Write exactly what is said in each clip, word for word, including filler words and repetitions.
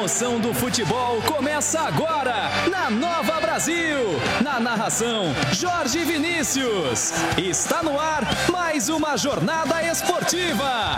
emoção do futebol começa agora na Nova Brasil. Na narração, Jorge Vinícius. Está no ar mais uma jornada esportiva.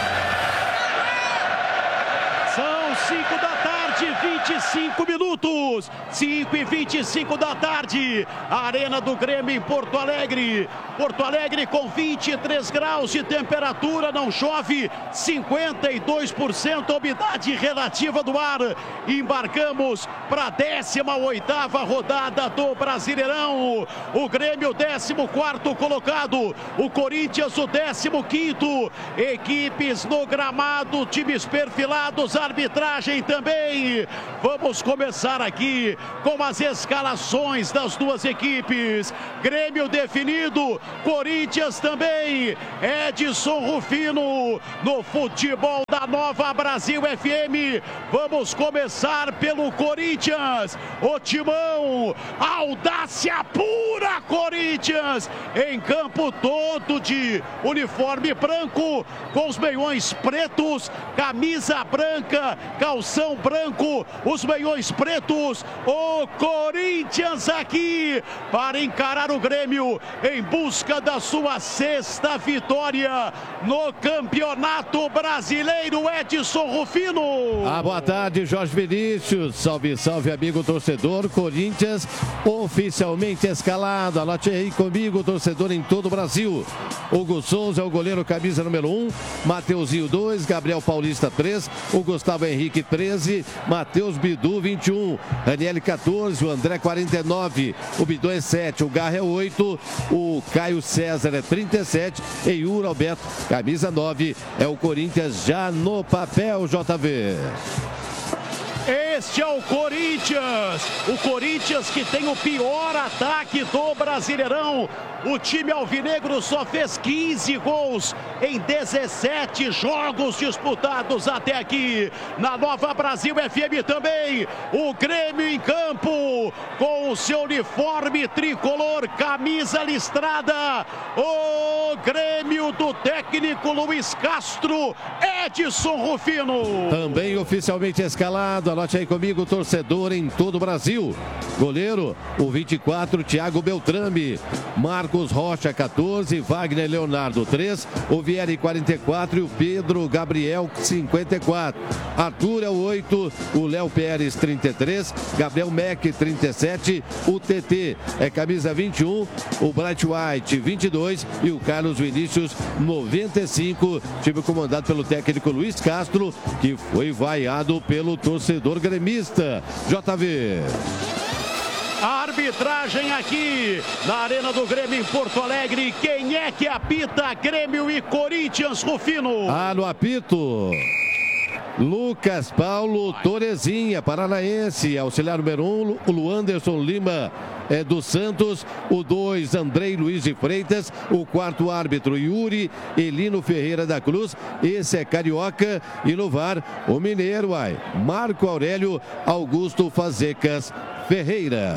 São cinco da tarde, vinte e cinco minutos. cinco e vinte e cinco da tarde. A Arena do Grêmio em Porto Alegre. Porto Alegre com vinte e três graus de temperatura, não chove, cinquenta e dois por cento a umidade relativa do ar. Embarcamos para a décima oitava rodada do Brasileirão. O Grêmio, décimo quarto colocado. O Corinthians, o décimo quinto. Equipes no gramado, times perfilados, arbitragem também. Vamos começar aqui com as escalações das duas equipes. Grêmio definido, Corinthians também. Edson Rufino no futebol da Nova Brasil F M. Vamos começar pelo Corinthians. O timão, audácia pura, Corinthians. Em campo todo de uniforme branco, com os meiões pretos, camisa branca, calção branco, os meiões pretos. O Corinthians aqui para encarar o Grêmio em busca da sua sexta vitória no Campeonato Brasileiro. Edson Rufino. Ah, boa tarde, Jorge Vinícius. Salve, salve, amigo torcedor. Corinthians oficialmente escalado. Anote aí comigo, torcedor em todo o Brasil. Hugo Souza é o goleiro, camisa número um. Mateuzinho dois, Gabriel Paulista três, o Gustavo Henrique treze, Matheus Bidu vinte e um, Raniel quatorze, o André quarenta e nove, o Bidu é sete, o Garra é oito, o Caio César é trinta e sete e Yuri Alberto, camisa nove, é o Corinthians já no papel, J V. Este é o Corinthians, o Corinthians que tem o pior ataque do Brasileirão. O time alvinegro só fez quinze gols em dezessete jogos disputados até aqui. Na Nova Brasil F M também, o Grêmio em campo, com o seu uniforme tricolor, camisa listrada. O Grêmio do técnico Luiz Castro, Edson Rufino. Também oficialmente escalado, anote aí comigo, torcedor em todo o Brasil. Goleiro, o vinte e quatro, Thiago Beltrame. Marcos Rocha, quatorze, Wagner Leonardo, três, o Vieri, quarenta e quatro e o Pedro Gabriel, cinquenta e quatro. Arthur é o oito, o Léo Pérez, trinta e três, Gabriel Mack, trinta e sete, o T T é camisa vinte e um, o Bright White, vinte e dois e o Carlos Vinícius, noventa e cinco. Time comandado pelo técnico Luiz Castro, que foi vaiado pelo torcedor gremista. J V. A arbitragem aqui na Arena do Grêmio em Porto Alegre. Quem é que apita Grêmio e Corinthians, Rufino? Ah, no apito, Lucas Paulo Torezinha, paranaense. Auxiliar número um, o Luanderson Lima é do Santos. O dois, Andrei Luiz de Freitas. O quarto árbitro, Yuri Elino Ferreira da Cruz. Esse é carioca. E no V A R, o mineiro, ai, Marco Aurélio Augusto Fazecas Ferreira.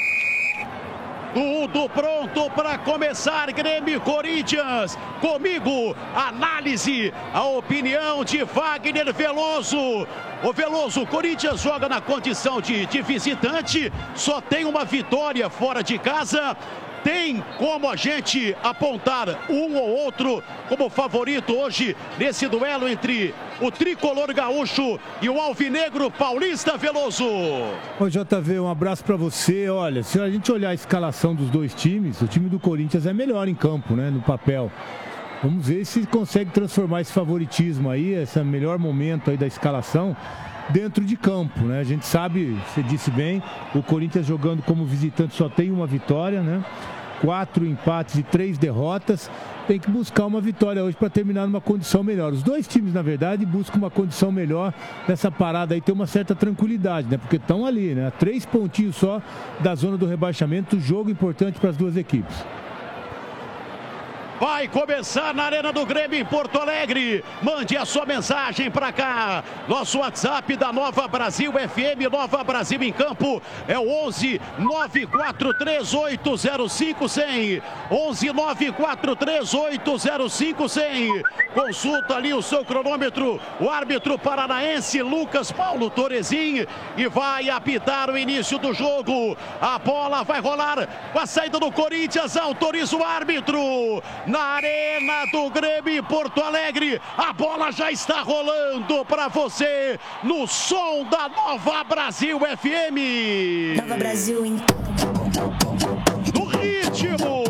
Tudo pronto para começar, Grêmio e Corinthians. Comigo, análise, a opinião de Wagner Veloso. O Veloso, o Corinthians joga na condição de, de visitante, só tem uma vitória fora de casa. Tem como a gente apontar um ou outro como favorito hoje nesse duelo entre o tricolor gaúcho e o alvinegro paulista, Veloso? Ô J V, um abraço para você. Olha, se a gente olhar a escalação dos dois times, o time do Corinthians é melhor em campo, né, no papel. Vamos ver se consegue transformar esse favoritismo aí, esse melhor momento aí da escalação dentro de campo, né? A gente sabe, você disse bem, o Corinthians jogando como visitante só tem uma vitória, né? Quatro empates e três derrotas. Tem que buscar uma vitória hoje para terminar numa condição melhor. Os dois times, na verdade, buscam uma condição melhor nessa parada aí, ter uma certa tranquilidade, né? Porque estão ali, né? Três pontinhos só da zona do rebaixamento, jogo importante para as duas equipes. vai começar na Arena do Grêmio em Porto Alegre. Mande a sua mensagem para cá. Nosso WhatsApp da Nova Brasil F M, Nova Brasil em Campo, é o onze nove quatro três oito zero cinco zero zero. onze nove quatro três oito zero cinco zero zero. Consulta ali o seu cronômetro, o árbitro paranaense Lucas Paulo Torezin, e vai apitar o início do jogo. A bola vai rolar com a saída do Corinthians, autoriza o árbitro. Na Arena do Grêmio em Porto Alegre, a bola já está rolando para você no som da Nova Brasil F M. Nova Brasil em no ritmo.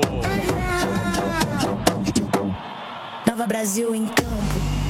Nova Brasil em campo.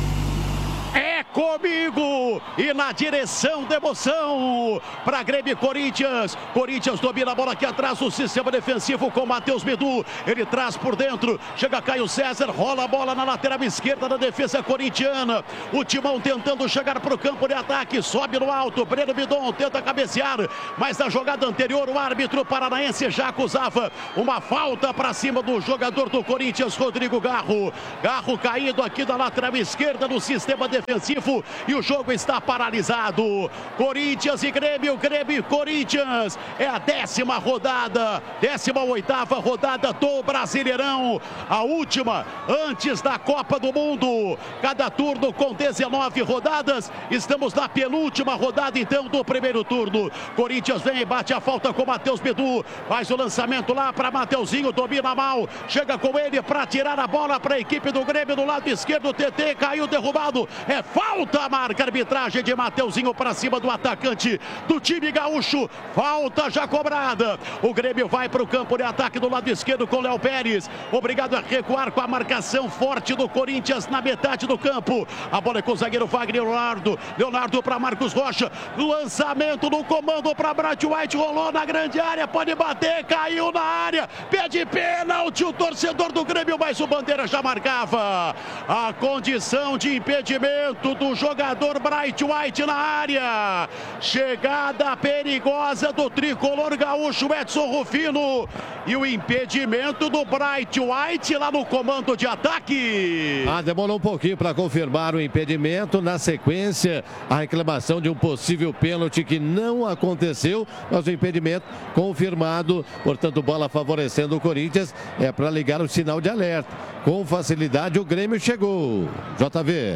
É comigo e na direção da emoção para Grêmio e Corinthians. Corinthians domina a bola aqui atrás do sistema defensivo com Matheus Bidu. Ele traz por dentro, chega Caio César, rola a bola na lateral esquerda da defesa corintiana. O Timão tentando chegar para o campo de ataque, sobe no alto, Breno Bidon tenta cabecear, mas na jogada anterior o árbitro paranaense já acusava uma falta para cima do jogador do Corinthians, Rodrigo Garro. Garro caído aqui da lateral esquerda no sistema defensivo. defensivo e o jogo está paralisado. Corinthians e Grêmio, Grêmio e Corinthians. É a décima rodada, décima oitava rodada do Brasileirão. A última antes da Copa do Mundo. Cada turno com dezenove rodadas. Estamos na penúltima rodada então do primeiro turno. Corinthians vem, bate a falta com Matheus Bidu. Faz o lançamento lá para Mateuzinho, domina mal. Chega com ele para tirar a bola para a equipe do Grêmio do lado esquerdo. T T caiu derrubado. É falta, marca a arbitragem de Mateuzinho para cima do atacante do time gaúcho. Falta já cobrada. O Grêmio vai para o campo de ataque do lado esquerdo com Léo Pérez. Obrigado a recuar com a marcação forte do Corinthians na metade do campo. A bola é com o zagueiro Wagner Leonardo. Leonardo para Marcos Rocha. Lançamento no comando para Bright White. Rolou na grande área. Pode bater. Caiu na área. Pede pênalti o torcedor do Grêmio, mas o Bandeira já marcava. A condição de impedimento do jogador Bright White na área. Chegada perigosa do tricolor gaúcho Edson Rufino. E o impedimento do Bright White lá no comando de ataque. Ah, demorou um pouquinho para confirmar o impedimento. Na sequência, a reclamação de um possível pênalti que não aconteceu, mas o impedimento confirmado. Portanto, bola favorecendo o Corinthians. É para ligar o sinal de alerta. Com facilidade, o Grêmio chegou. J V.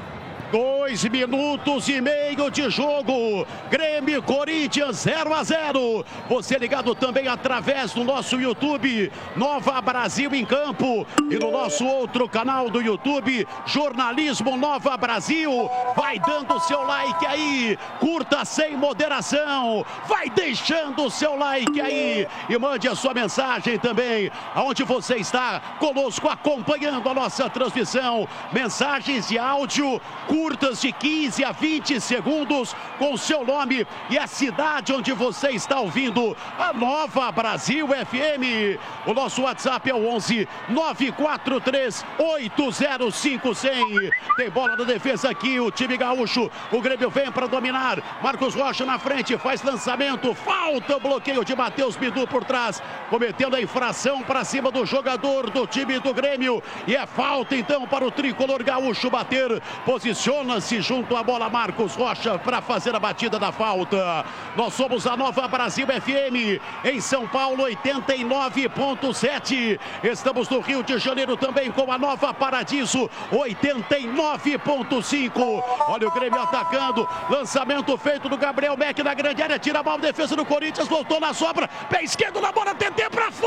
Dois minutos e meio de jogo. Grêmio e Corinthians zero a zero. Você ligado também através do nosso YouTube, Nova Brasil em Campo. E no nosso outro canal do YouTube, Jornalismo Nova Brasil. Vai dando o seu like aí. Curta sem moderação. Vai deixando o seu like aí. E mande a sua mensagem também. Aonde você está conosco acompanhando a nossa transmissão. Mensagens de áudio curtas de quinze a vinte segundos com seu nome e a cidade onde você está ouvindo a Nova Brasil F M. O nosso WhatsApp é o onze nove quatro três oito zero cinco zero. Tem bola na defesa aqui, o time gaúcho. O Grêmio vem para dominar. Marcos Rocha na frente, faz lançamento. Falta o bloqueio de Matheus Bidu por trás, cometendo a infração para cima do jogador do time do Grêmio. E é falta então para o tricolor gaúcho bater. Posiciona-se junto à bola Marcos Rocha para fazer a batida da falta. Nós somos a Nova Brasil F M em São Paulo oitenta e nove ponto sete. Estamos no Rio de Janeiro também com a Nova Paradiso oitenta e nove ponto cinco. Olha o Grêmio atacando. Lançamento feito do Gabriel Meck na grande área. Tira a bola, defesa do Corinthians. Voltou na sobra. Pé esquerdo na bola. T T para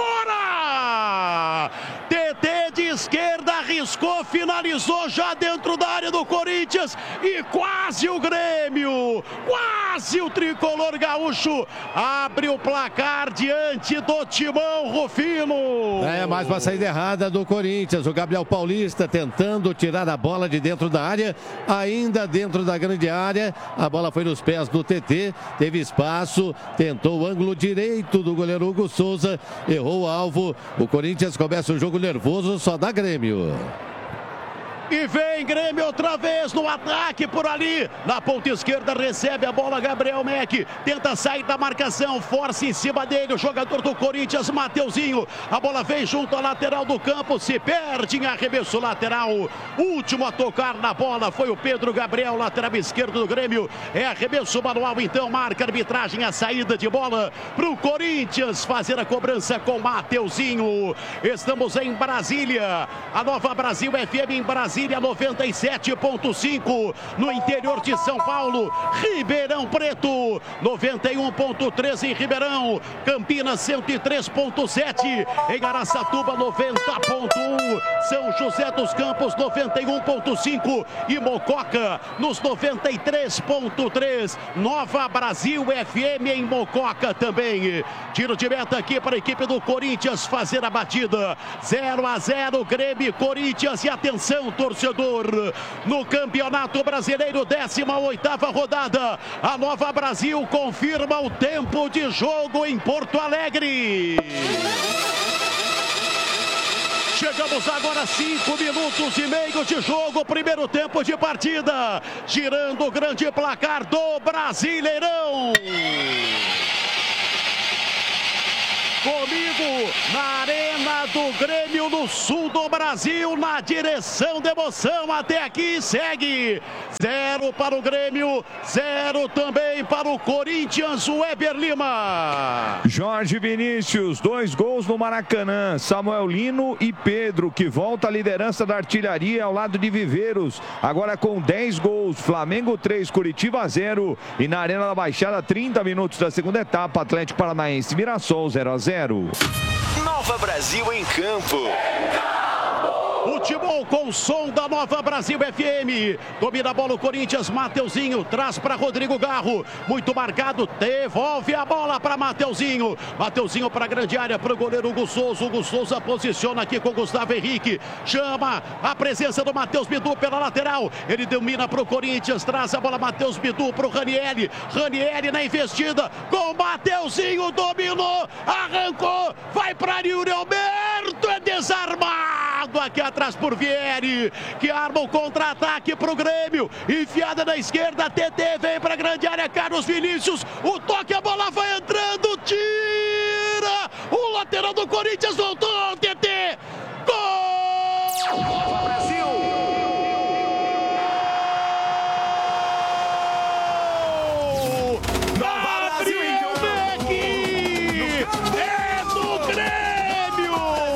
fora. T T de esquerda arriscou. Finalizou já dentro da área do Corinthians. E quase o Grêmio. Quase o tricolor gaúcho abre o placar diante do Timão Rufino. É, mais uma saída errada do Corinthians. O Gabriel Paulista tentando tirar a bola de dentro da área. Ainda dentro da grande área. A bola foi nos pés do T T. Teve espaço. Tentou o ângulo direito do goleiro Hugo Souza. Errou o alvo. O Corinthians começa o jogo nervoso. Só dá Grêmio. E vem Grêmio outra vez no ataque por ali. Na ponta esquerda recebe a bola Gabriel Meck. Tenta sair da marcação. Força em cima dele o jogador do Corinthians, Mateuzinho. A bola vem junto à lateral do campo. Se perde em arremesso lateral. Último a tocar na bola foi o Pedro Gabriel, lateral esquerdo do Grêmio. É arremesso manual então. Marca a arbitragem a saída de bola para o Corinthians fazer a cobrança com Mateuzinho. Estamos em Brasília. A Nova Brasil F M em Brasília, noventa e sete ponto cinco. No interior de São Paulo, Ribeirão Preto, noventa e um ponto três em Ribeirão. Campinas, cento e três ponto sete. Em Araçatuba, noventa ponto um. São José dos Campos, noventa e um ponto cinco. E Mococa, nos noventa e três ponto três. Nova Brasil F M em Mococa também. Tiro de meta aqui para a equipe do Corinthians fazer a batida. zero a zero, Grêmio e Corinthians. E atenção, torcedor, no Campeonato Brasileiro, décima oitava rodada. A Nova Brasil confirma o tempo de jogo em Porto Alegre. Chegamos agora a cinco minutos e meio de jogo, primeiro tempo de partida. Girando o grande placar do Brasileirão. Comigo na Arena do Grêmio, no sul do Brasil, na direção da emoção. Até aqui segue zero para o Grêmio, zero também para o Corinthians. O Weber Lima. Jorge Vinícius, dois gols no Maracanã. Samuel Lino e Pedro, que volta à liderança da artilharia ao lado de Viveiros. Agora com dez gols. Flamengo três, Curitiba zero. E na Arena da Baixada, trinta minutos da segunda etapa. Atlético Paranaense, Mirassol zero a zero. Nova Brasil em campo. Futebol com som da Nova Brasil F M. Domina a bola o Corinthians, Mateuzinho traz para Rodrigo Garro. Muito marcado, devolve a bola para Mateuzinho. Mateuzinho para a grande área, para o goleiro Hugo Souza. Hugo Souza posiciona aqui com Gustavo Henrique. Chama a presença do Matheus Bidu pela lateral. Ele domina para o Corinthians, traz a bola Matheus Bidu para o Ranieri. Ranieri na investida com Mateuzinho, dominou, arrancou, vai para Yuri Alberto, é desarmado aqui atrás por Vieri, que arma o contra-ataque para o Grêmio. Enfiada na esquerda, T T vem para a grande área, Carlos Vinícius, o toque, a bola vai entrando, tira! O lateral do Corinthians voltou, T T! Gol! Nova Brasil! Gabriel Meck! É do Grêmio!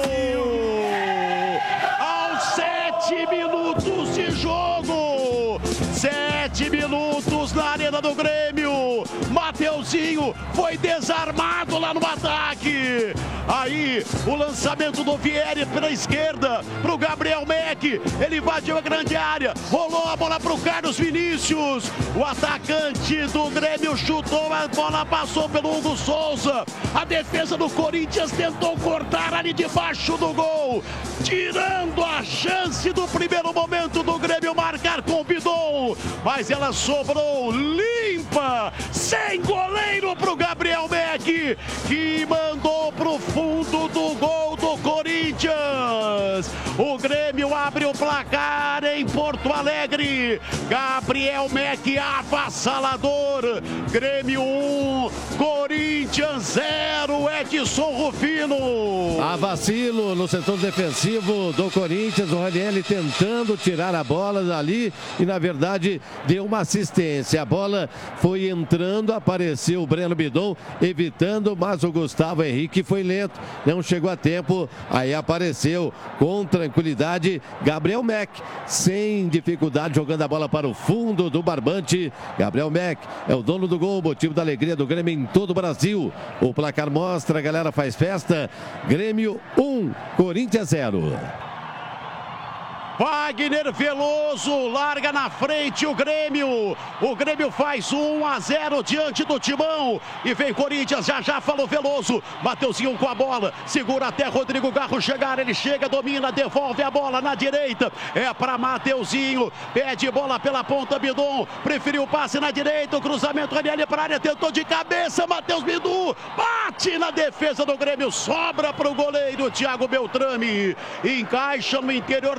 Sete minutos de jogo, sete minutos na Arena do Grêmio. Mateuzinho foi desarmado lá no ataque. Aí o lançamento do Vieri pela esquerda para o Gabriel Meck. Ele invadiu a grande área, rolou a bola para o Carlos Vinícius. O atacante do Grêmio chutou, a bola passou pelo Hugo Souza. A defesa do Corinthians tentou cortar ali debaixo do gol, tirando a chance do primeiro momento do Grêmio marcar com o Bidon. Mas ela sobrou limpa, sem goleiro para o Gabriel Meck, que mandou para o fundo do gol do Corinthians. O Grêmio abre o placar em Porto Alegre. Gabriel Meck avassalador. Grêmio um, Corinthians zero. Edson Rufino. A vacilo no setor defensivo do Corinthians. O Ranieri tentando tirar a bola dali e, na verdade, deu uma assistência. A bola foi entrando, apareceu o Breno Bidon evitando, mas o Gustavo Henrique foi lento, não chegou a tempo. Aí apareceu com tranquilidade Gabriel Meck, sem dificuldade, jogando a bola para o fundo do barbante. Gabriel Meck é o dono do gol, motivo da alegria do Grêmio em todo o Brasil. O placar mostra, a galera faz festa. Grêmio um, Corinthians zero. Wagner Veloso larga na frente o Grêmio. O Grêmio faz um a zero diante do Timão. E vem Corinthians, já já falou Veloso. Mateuzinho com a bola, segura até Rodrigo Garro chegar. Ele chega, domina, devolve a bola na direita. É para Mateuzinho, pede bola pela ponta, Bidon. Preferiu o passe na direita, o cruzamento Ranieri para a área, tentou de cabeça, Matheus Bidu. Bate na defesa do Grêmio, sobra para o goleiro Thiago Beltrame. Encaixa no interior da área.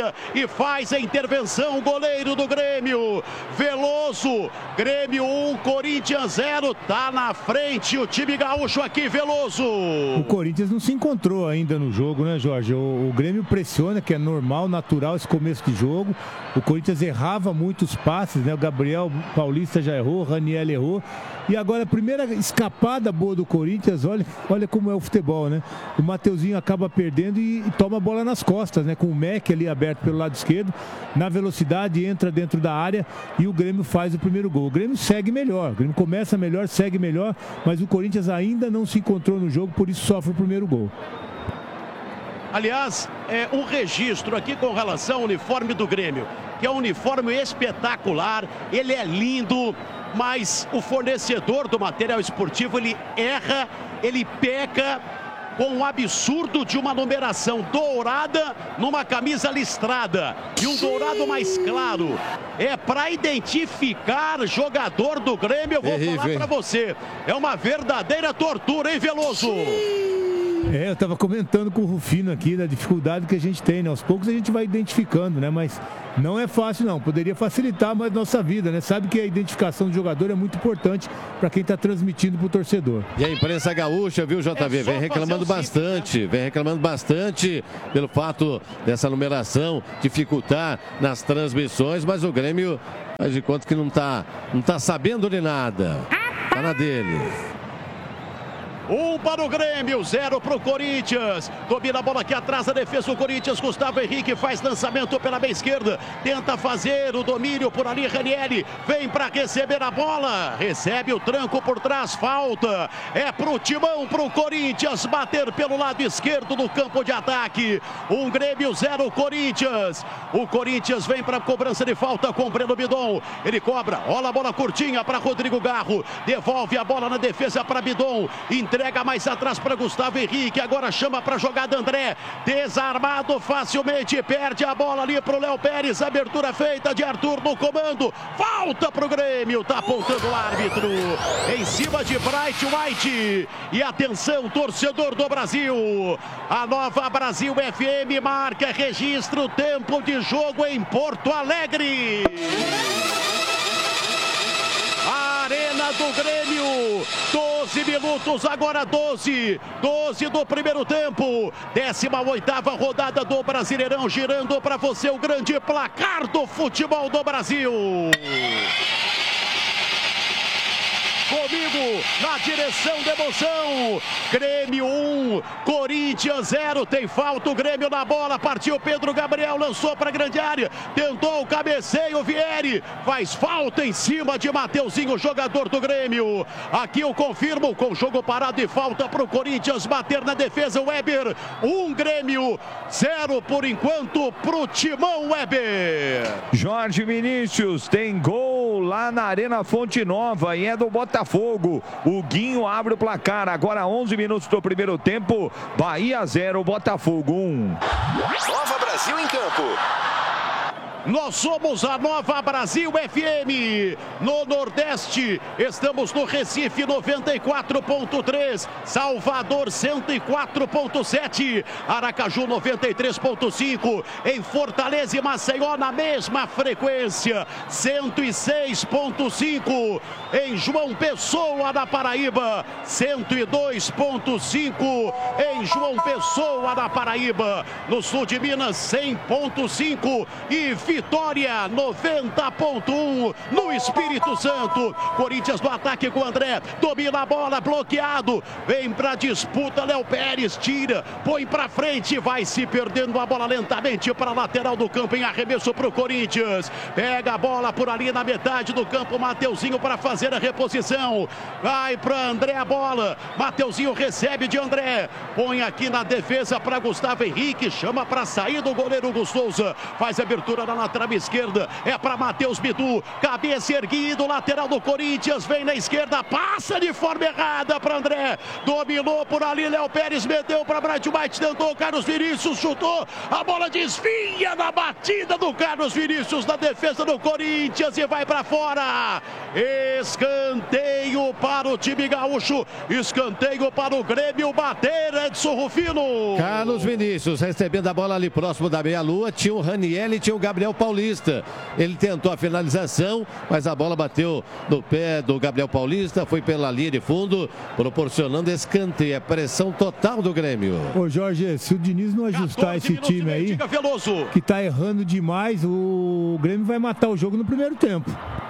área e faz a intervenção, o goleiro do Grêmio, Veloso. Grêmio um, Corinthians zero, tá na frente o time gaúcho aqui, Veloso. O Corinthians não se encontrou ainda no jogo, né, Jorge? O, o Grêmio pressiona, que é normal, natural esse começo de jogo. O Corinthians errava muitos passes, né? O Gabriel Paulista já errou, o Raniel errou. E agora a primeira escapada boa do Corinthians, olha, olha como é o futebol, né? O Mateuzinho acaba perdendo e, e toma a bola nas costas, né? Com o Mac ali aberto pelo lado esquerdo, na velocidade, entra dentro da área e o Grêmio faz o primeiro gol. O Grêmio segue melhor, o Grêmio começa melhor, segue melhor, mas o Corinthians ainda não se encontrou no jogo, por isso sofre o primeiro gol. Aliás, é um registro aqui com relação ao uniforme do Grêmio, que é um uniforme espetacular, ele é lindo, mas o fornecedor do material esportivo, ele erra, ele peca com um absurdo de uma numeração dourada numa camisa listrada e um dourado mais claro. É para identificar jogador do Grêmio, eu vou Terrível, falar para você. É uma verdadeira tortura, hein, Veloso? É, eu estava comentando com o Rufino aqui da dificuldade que a gente tem, né? Aos poucos a gente vai identificando, né? Mas não é fácil, não. Poderia facilitar mais nossa vida, né? Sabe que a identificação do jogador é muito importante para quem está transmitindo para o torcedor. E a imprensa gaúcha, viu, J V? Vem reclamando bastante, vem reclamando bastante pelo fato dessa numeração dificultar nas transmissões, mas o Grêmio faz de conta que não está não tá sabendo de nada. Tá na dele. Um para o Grêmio, zero para o Corinthians. Domina a bola aqui atrás da defesa do Corinthians. Gustavo Henrique faz lançamento pela meia esquerda. Tenta fazer o domínio por ali. Ranieri vem para receber a bola. Recebe o tranco por trás. Falta. É para o Timão, para o Corinthians bater pelo lado esquerdo do campo de ataque. Um Grêmio, zero Corinthians. O Corinthians vem para a cobrança de falta com o Breno Bidon. Ele cobra. Olha a bola curtinha para Rodrigo Garro. Devolve a bola na defesa para Bidon. Entrega mais atrás para Gustavo Henrique, agora chama para jogada André, desarmado facilmente, perde a bola ali para o Léo Pérez, abertura feita de Arthur no comando, falta para o Grêmio, tá apontando o árbitro, em cima de Bright White, e atenção torcedor do Brasil, a Nova Brasil F M marca registro, tempo de jogo em Porto Alegre. Arena do Grêmio, doze minutos, agora doze, doze do primeiro tempo, décima oitava rodada do Brasileirão, girando para você o grande placar do futebol do Brasil. Comigo, na direção da emoção, Grêmio um, Corinthians zero, tem falta o Grêmio na bola, partiu Pedro Gabriel, lançou para a grande área, tentou o cabeceio, Vieri, faz falta em cima de Mateuzinho, jogador do Grêmio, aqui eu confirmo, com jogo parado e falta para o Corinthians bater na defesa, Weber, um Grêmio, zero por enquanto para o Timão, Weber. Jorge Vinícius tem gol lá na Arena Fonte Nova e é do Botafogo. O Guinho abre o placar. Agora onze minutos do primeiro tempo. Bahia zero, Botafogo um. Nova Brasil em campo. Nós somos a Nova Brasil F M. No Nordeste, estamos no Recife noventa e quatro ponto três, Salvador cento e quatro ponto sete, Aracaju noventa e três ponto cinco, em Fortaleza e Maceió na mesma frequência, cento e seis ponto cinco, em João Pessoa na Paraíba, cento e dois ponto cinco, em João Pessoa na Paraíba, no sul de Minas cem ponto cinco e Vitória noventa ponto um no Espírito Santo. Corinthians no ataque com o André, domina a bola, bloqueado, vem pra disputa, Léo Pérez tira, põe pra frente, vai se perdendo a bola lentamente para a lateral do campo em arremesso pro Corinthians, pega a bola por ali na metade do campo, Mateuzinho para fazer a reposição, vai pra André a bola, Mateuzinho recebe de André, põe aqui na defesa para Gustavo Henrique, chama para sair do goleiro Hugo Souza, faz a abertura na lateral esquerda, é para Matheus Bidu, cabeça erguida, lateral do Corinthians, vem na esquerda, passa de forma errada para André, dominou por ali, Léo Pérez meteu para Bright White, tentou, Carlos Vinícius chutou, a bola desvia na batida do Carlos Vinícius na defesa do Corinthians e vai para fora. Escanteio para o time gaúcho, escanteio para o Grêmio bater, Edson Rufino. Carlos Vinícius recebendo a bola ali próximo da meia-lua, tinha o Raniel e tinha o Gabriel Paulista. Ele tentou a finalização, mas a bola bateu no pé do Gabriel Paulista, foi pela linha de fundo, proporcionando escanteio, a pressão total do Grêmio. Ô Jorge, se o Diniz não ajustar esse time aí, que tá errando demais, o Grêmio vai matar o jogo no primeiro tempo.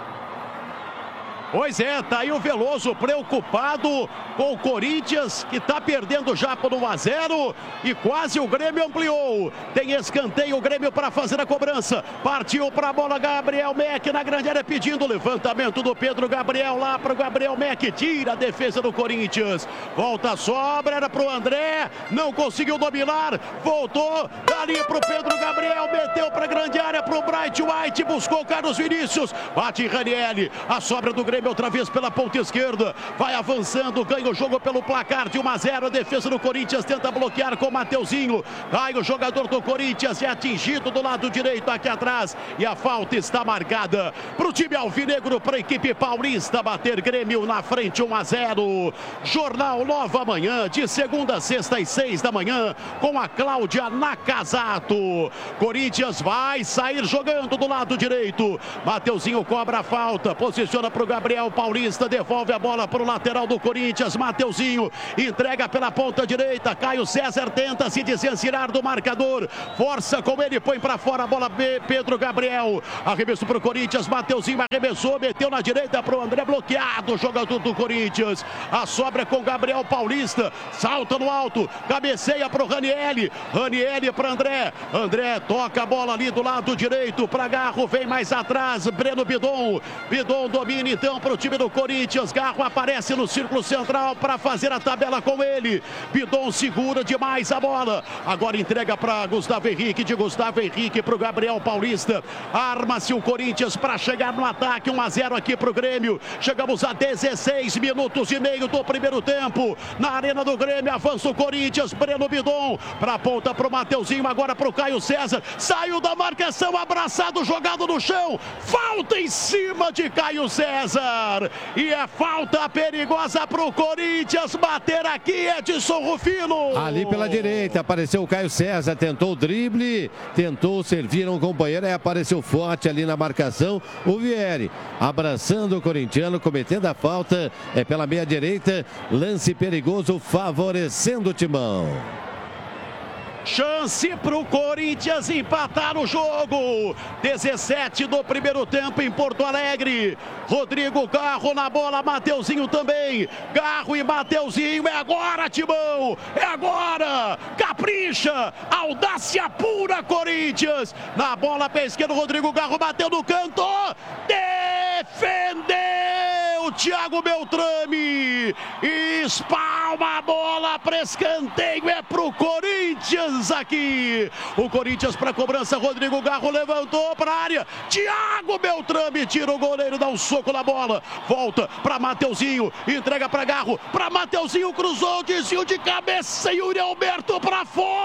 Pois é, tá aí o Veloso preocupado com o Corinthians, que tá perdendo já por um a zero e quase o Grêmio ampliou. Tem escanteio o Grêmio para fazer a cobrança. Partiu para a bola Gabriel Meck na grande área pedindo o levantamento do Pedro Gabriel lá para o Gabriel Meck. Tira a defesa do Corinthians. Volta a sobra, era para o André, não conseguiu dominar, voltou dali para o Pedro Gabriel, meteu para a grande área para o Bright White, buscou Carlos Vinícius, bate Raniel, a sobra do Grêmio outra vez pela ponta esquerda, vai avançando, ganha o jogo pelo placar de um a zero, a defesa do Corinthians tenta bloquear com o Mateuzinho, aí o jogador do Corinthians é atingido do lado direito aqui atrás e a falta está marcada para o time alvinegro, para a equipe paulista bater Grêmio na frente um a zero. Jornal Nova Manhã, de segunda a sexta às seis da manhã, com a Cláudia Nakazato. Corinthians vai sair jogando do lado direito, Mateuzinho cobra a falta, posiciona para o Gabriel Paulista, devolve a bola para o lateral do Corinthians, Mateuzinho entrega pela ponta direita, Caio César tenta se desencilhar do marcador, força com ele, põe para fora a bola, Pedro Gabriel, arremesso para o Corinthians, Mateuzinho arremessou, meteu na direita para o André, bloqueado o jogador do Corinthians, a sobra com Gabriel Paulista, salta no alto, cabeceia para o Raniel, Raniel para André, André toca a bola ali do lado direito para Garro, vem mais atrás, Breno Bidon, Bidon domina então para o time do Corinthians, Garro aparece no círculo central para fazer a tabela com ele, Bidon segura demais a bola, agora entrega para Gustavo Henrique, de Gustavo Henrique para o Gabriel Paulista, arma-se o Corinthians para chegar no ataque, um a zero aqui para o Grêmio, chegamos a dezesseis minutos e meio do primeiro tempo, na arena do Grêmio, avança o Corinthians, Breno Bidon, para a ponta para o Mateuzinho, agora para o Caio César, saiu da marcação, abraçado, jogado no chão, falta em cima de Caio César, e é falta perigosa para o Corinthians bater aqui, Edson Rufino. Ali pela direita apareceu o Caio César, tentou o drible, tentou servir um companheiro, aí apareceu forte ali na marcação o Vieri, abraçando o corintiano, cometendo a falta, é pela meia direita, lance perigoso favorecendo o Timão. Chance para o Corinthians empatar o jogo. dezessete do primeiro tempo em Porto Alegre. Rodrigo Garro na bola, Mateuzinho também. Garro e Mateuzinho, é agora, Timão! É agora! Capricha! Audácia pura, Corinthians! Na bola pé esquerdo, Rodrigo Garro bateu no canto. Defendeu! Thiago Beltrame! Espalma a bola para escanteio, é para o Corinthians aqui. O Corinthians para cobrança, Rodrigo Garro levantou para a área. Thiago Beltrame tira o goleiro, dá um soco na bola. Volta para Mateuzinho, entrega para Garro. Para Mateuzinho, cruzou, desvio de cabeça, Yuri Alberto para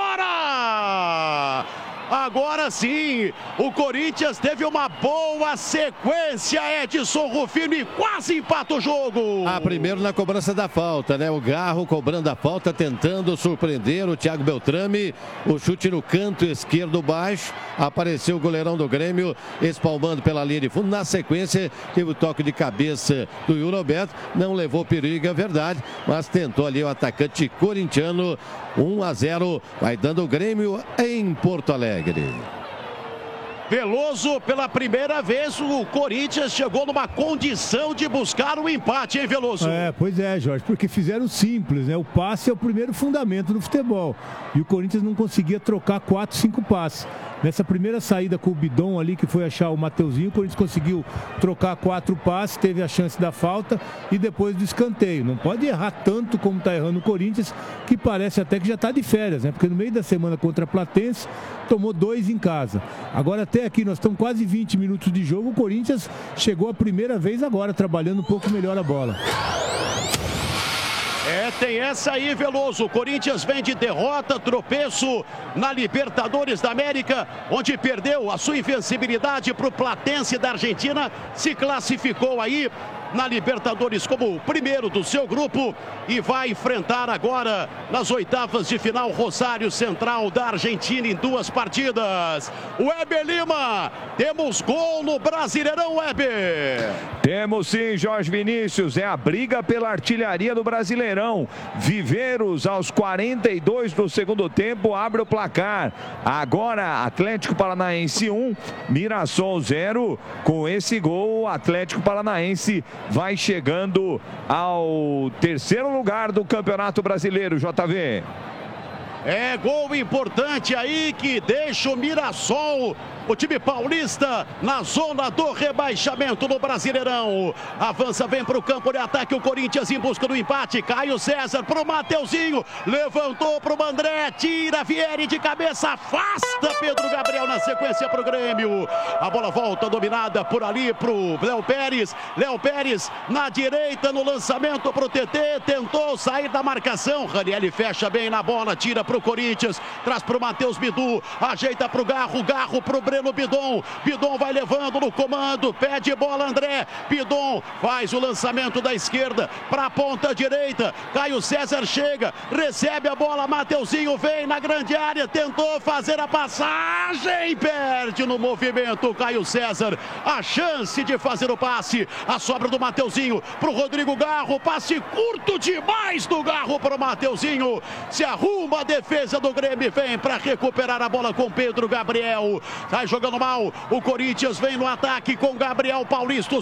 fora. Agora sim, o Corinthians teve uma boa sequência, Edson Rufino, e quase empata o jogo. Ah, primeiro na cobrança da falta, né? O Garro cobrando a falta, tentando surpreender o Thiago Beltrame. O chute no canto esquerdo baixo. Apareceu o goleirão do Grêmio, espalmando pela linha de fundo. Na sequência, teve o toque de cabeça do Yuri Alberto. Não levou perigo, é verdade, mas tentou ali o atacante corintiano. um a zero, vai dando o Grêmio em Porto Alegre. Veloso, pela primeira vez o Corinthians chegou numa condição de buscar um empate, hein, Veloso? É, pois é, Jorge, porque fizeram simples, né? O passe é o primeiro fundamento do futebol. E o Corinthians não conseguia trocar quatro, cinco passes. Nessa primeira saída com o Bidon ali, que foi achar o Mateuzinho, o Corinthians conseguiu trocar quatro passes, teve a chance da falta e depois do escanteio. Não pode errar tanto como está errando o Corinthians, que parece até que já está de férias, né? Porque no meio da semana contra a Platense, tomou dois em casa. Agora tem até aqui, nós estamos quase vinte minutos de jogo, o Corinthians chegou a primeira vez agora, trabalhando um pouco melhor a bola. É, tem essa aí, Veloso. O Corinthians vem de derrota, tropeço na Libertadores da América, onde perdeu a sua invencibilidade para o Platense da Argentina, se classificou aí na Libertadores como o primeiro do seu grupo e vai enfrentar agora nas oitavas de final Rosário Central da Argentina em duas partidas. Weber Lima, temos gol no Brasileirão, Weber. Temos sim, Jorge Vinícius, é a briga pela artilharia do Brasileirão. Viveiros aos quarenta e dois do segundo tempo abre o placar. Agora Atlético Paranaense um, Mirassol zero. Com esse gol o Atlético Paranaense vai chegando ao terceiro lugar do Campeonato Brasileiro, J V. É gol importante aí que deixa o Mirassol, o time paulista, na zona do rebaixamento no Brasileirão. Avança, vem para o campo de ataque o Corinthians em busca do empate. Caio César para o Mateuzinho, levantou para o André, tira Vieri de cabeça, afasta Pedro Gabriel na sequência para o Grêmio. A bola volta dominada por ali para o Léo Pérez. Léo Pérez na direita no lançamento para o T T, tentou sair da marcação. Ranieri fecha bem na bola, tira para o Corinthians, traz para o Matheus Bidu, ajeita para o Garro, Garro para o Breno Bidon, Bidon vai levando no comando, pede bola André, Bidon faz o lançamento da esquerda para a ponta direita, Caio César chega, recebe a bola, Mateuzinho vem na grande área, tentou fazer a passagem, perde no movimento Caio César, a chance de fazer o passe, a sobra do Mateuzinho para o Rodrigo Garro, passe curto demais do Garro para o Mateuzinho, se arruma a defesa do Grêmio, vem para recuperar a bola com Pedro Gabriel, sai jogando mal, o Corinthians vem no ataque com Gabriel Paulista,